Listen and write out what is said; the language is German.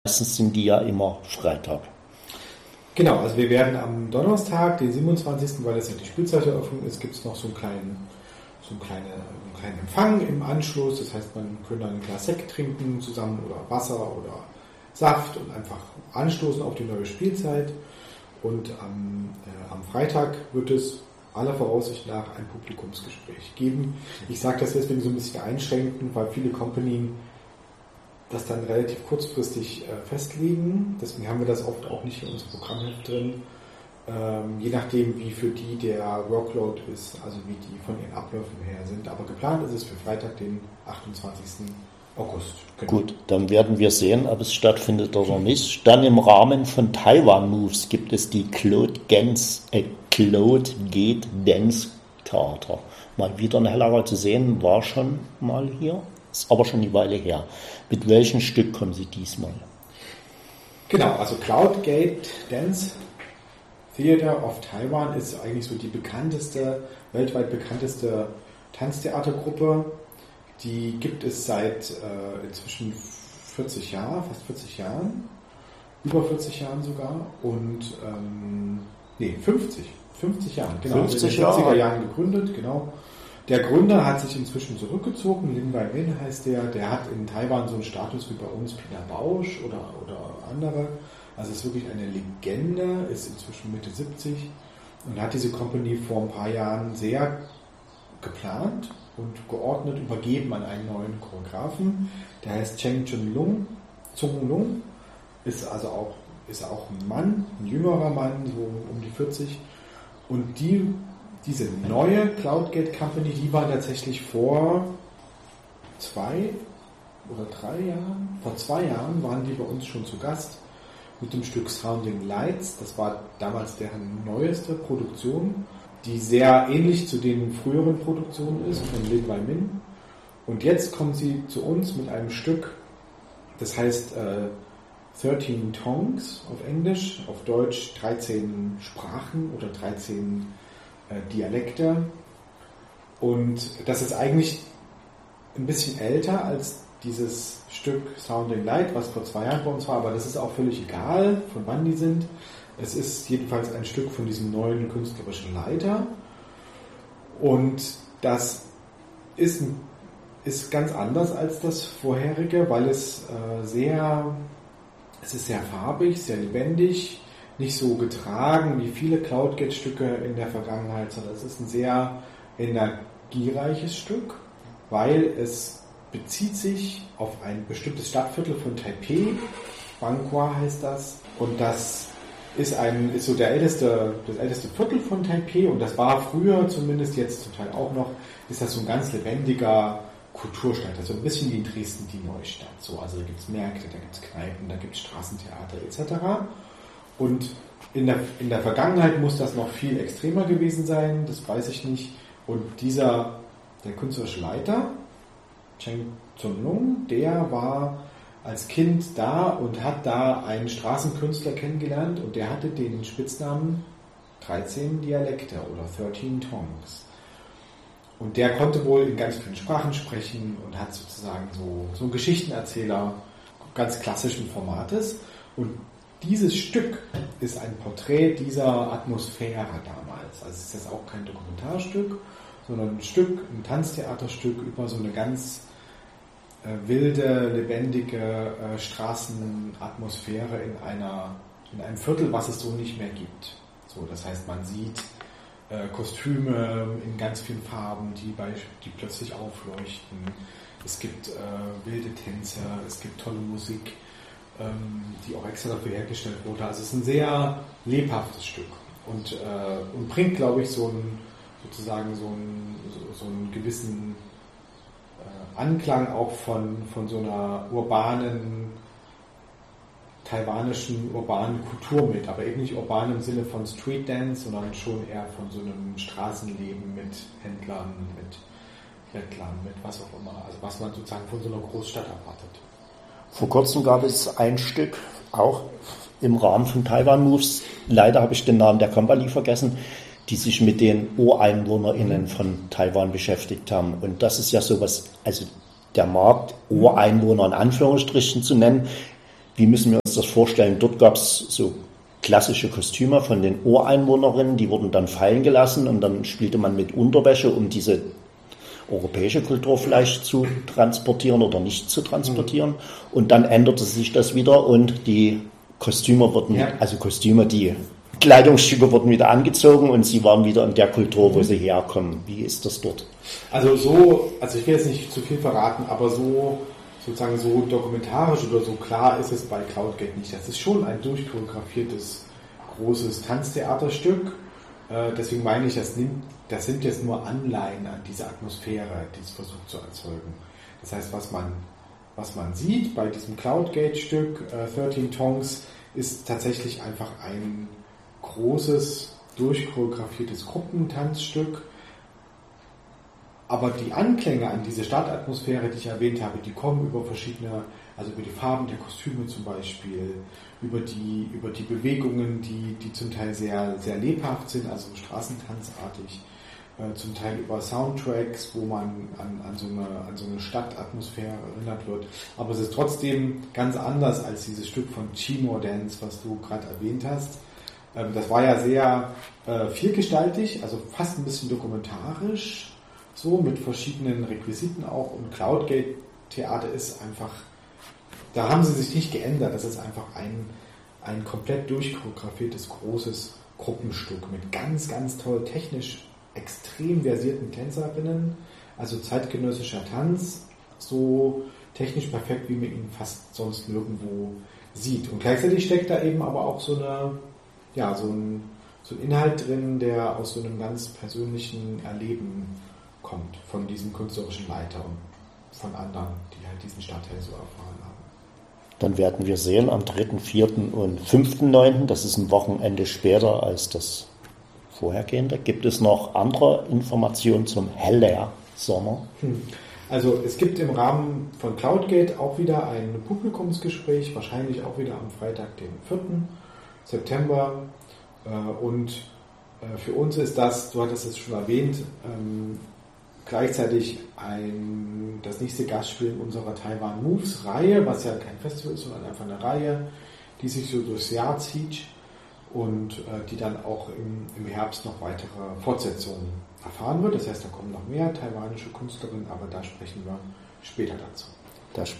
Meistens sind die ja immer Freitag. Genau, also wir werden am Donnerstag, den 27., weil das ja die Spielzeiteröffnung ist, gibt es noch so einen kleinen Empfang im Anschluss. Das heißt, man kann dann ein Glas Sekt trinken zusammen oder Wasser oder Saft und einfach anstoßen auf die neue Spielzeit. Und am Freitag wird es aller Voraussicht nach ein Publikumsgespräch geben. Ich sage das deswegen so ein bisschen einschränkend, weil viele Kompanien das dann relativ kurzfristig festlegen. Deswegen haben wir das oft auch nicht in unserem Programmheft drin. Je nachdem, wie für die der Workload ist, also wie die von ihren Abläufen her sind. Aber geplant ist es für Freitag, den 28. August. Genau. Gut, dann werden wir sehen, ob es stattfindet oder nicht. Dann im Rahmen von Taiwan Moves gibt es die Cloud Gate Dance Theater. Mal wieder in Hellerau zu sehen, war schon mal hier, ist aber schon eine Weile her. Mit welchem Stück kommen Sie diesmal? Genau, also Cloud Gate Dance Theater of Taiwan ist eigentlich so die weltweit bekannteste Tanztheatergruppe. Die gibt es seit inzwischen 40 Jahren, fast 40 Jahren, über 40 Jahren sogar und 50 Jahren, genau. 50 in den 40er Jahren gegründet, genau. Der Gründer hat sich inzwischen zurückgezogen, Lin Wai-min heißt der hat in Taiwan so einen Status wie bei uns Pina Bausch oder andere. Also ist wirklich eine Legende, ist inzwischen Mitte 70 und hat diese Company vor ein paar Jahren sehr geplant und geordnet übergeben an einen neuen Choreografen. Der heißt Cheng Zhong Lung, ist auch ein Mann, ein jüngerer Mann, so um die 40. Und diese neue Cloudgate Company, die war tatsächlich vor 2 Jahren waren die bei uns schon zu Gast mit dem Stück Sounding Lights. Das war damals deren neueste Produktion, die sehr ähnlich zu den früheren Produktionen ist von Lin Wai-min. Und jetzt kommen sie zu uns mit einem Stück, das heißt 13 Tongues auf Englisch, auf Deutsch 13 Sprachen oder 13 Dialekte. Und das ist eigentlich ein bisschen älter als dieses Stück Sounding Light, was vor 2 Jahren bei uns war, aber das ist auch völlig egal, von wann die sind. Es ist jedenfalls ein Stück von diesem neuen künstlerischen Leiter. Und das ist ganz anders als das vorherige, weil es ist sehr farbig, sehr lebendig, nicht so getragen wie viele Cloudgate-Stücke in der Vergangenheit, sondern es ist ein sehr energiereiches Stück, weil es bezieht sich auf ein bestimmtes Stadtviertel von Taipei, Banghua heißt das, und das ist so das älteste Viertel von Taipei, und das war früher zumindest, jetzt zum Teil auch noch, ist das so ein ganz lebendiger Kulturstadt, also ein bisschen wie in Dresden die Neustadt. So, also da gibt es Märkte, da gibt es Kneipen, da gibt es Straßentheater etc. Und in der Vergangenheit muss das noch viel extremer gewesen sein, das weiß ich nicht. Und der künstlerische Leiter, Cheng Zhong-lung, der war als Kind da und hat da einen Straßenkünstler kennengelernt und der hatte den Spitznamen 13 Dialekte oder 13 Tongues. Und der konnte wohl in ganz vielen Sprachen sprechen und hat sozusagen so einen Geschichtenerzähler ganz klassischen Formates. Und dieses Stück ist ein Porträt dieser Atmosphäre damals. Also es ist jetzt auch kein Dokumentarstück, sondern ein Tanztheaterstück über so eine ganz wilde, lebendige Straßenatmosphäre in einem Viertel, was es so nicht mehr gibt. So, das heißt, man sieht Kostüme in ganz vielen Farben, die plötzlich aufleuchten. Es gibt wilde Tänze, es gibt tolle Musik, die auch extra dafür hergestellt wurde. Also es ist ein sehr lebhaftes Stück und bringt, glaube ich, so einen gewissen Anklang auch von so einer taiwanischen urbanen Kultur mit, aber eben nicht urban im Sinne von Street Dance, sondern schon eher von so einem Straßenleben mit Händlern, mit Bettlern, mit was auch immer, also was man sozusagen von so einer Großstadt erwartet. Vor kurzem gab es ein Stück, auch im Rahmen von Taiwan Moves, leider habe ich den Namen der Company vergessen, die sich mit den UreinwohnerInnen von Taiwan beschäftigt haben. Und das ist ja sowas, also der Markt, Ureinwohner in Anführungsstrichen zu nennen, wie müssen wir uns das vorstellen? Dort gab es so klassische Kostüme von den Ureinwohnerinnen, die wurden dann fallen gelassen und dann spielte man mit Unterwäsche, um diese europäische Kultur vielleicht zu transportieren oder nicht zu transportieren. Und dann änderte sich das wieder und die Kostüme wurden, die Kleidungsstücke wurden wieder angezogen und sie waren wieder in der Kultur, wo sie herkommen. Wie ist das dort? Also ich will jetzt nicht zu viel verraten, aber sozusagen so dokumentarisch oder so klar ist es bei Cloudgate nicht. Das ist schon ein durchchoreografiertes, großes Tanztheaterstück. Deswegen meine ich, das sind jetzt nur Anleihen an diese Atmosphäre, die es versucht zu erzeugen. Das heißt, was man sieht bei diesem Cloudgate-Stück 13 Tongues ist tatsächlich einfach ein großes, durchchoreografiertes Gruppentanzstück. Aber die Anklänge an diese Stadtatmosphäre, die ich erwähnt habe, die kommen über über die Farben der Kostüme zum Beispiel, über die Bewegungen, die zum Teil sehr, sehr lebhaft sind, also straßentanzartig, zum Teil über Soundtracks, wo man an so eine Stadtatmosphäre erinnert wird. Aber es ist trotzdem ganz anders als dieses Stück von Timor Dance, was du gerade erwähnt hast. Das war ja sehr vielgestaltig, also fast ein bisschen dokumentarisch, so mit verschiedenen Requisiten auch. Und Cloudgate Theater ist einfach, da haben sie sich nicht geändert. Das ist einfach ein komplett durchchoreografiertes, großes Gruppenstück mit ganz, ganz toll technisch extrem versierten Tänzerinnen, also zeitgenössischer Tanz, so technisch perfekt, wie man ihn fast sonst nirgendwo sieht. Und gleichzeitig steckt da eben aber auch so ein Inhalt drin, der aus so einem ganz persönlichen Erleben kommt, von diesem künstlerischen Leiter und von anderen, die halt diesen Stadtteil so erfahren haben. Dann werden wir sehen am 3., 4. und 5.9., das ist ein Wochenende später als das vorhergehende. Gibt es noch andere Informationen zum Heller Sommer? Also es gibt im Rahmen von Cloudgate auch wieder ein Publikumsgespräch, wahrscheinlich auch wieder am Freitag, den 4. September. Und für uns ist das, du hattest es schon erwähnt, gleichzeitig das nächste Gastspiel unserer Taiwan Moves Reihe, was ja kein Festival ist, sondern einfach eine Reihe, die sich so durchs Jahr zieht und die dann auch im Herbst noch weitere Fortsetzungen erfahren wird. Das heißt, da kommen noch mehr taiwanische Künstlerinnen, aber da sprechen wir später dazu.